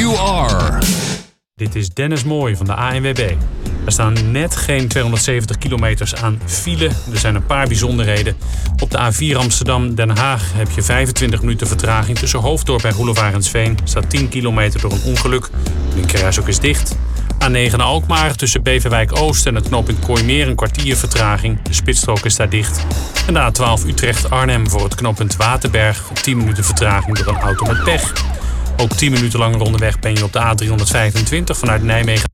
you are. Dit is Dennis Mooij van de ANWB. Er staan net geen 270 kilometers aan file. Er zijn een paar bijzonderheden. Op de A4 Amsterdam-Den Haag heb je 25 minuten vertraging. Tussen Hoofddorp en Roelofarensveen staat 10 kilometer door een ongeluk. De linkerrijstrook is dicht. A9 naar Alkmaar tussen Beverwijk Oost en het knooppunt Kooimeer een kwartier vertraging. De spitsstrook is daar dicht. En de A12 Utrecht-Arnhem voor het knooppunt Waterberg. 10 minuten vertraging door een auto met pech. Ook 10 minuten langer onderweg ben je op de A325 vanuit Nijmegen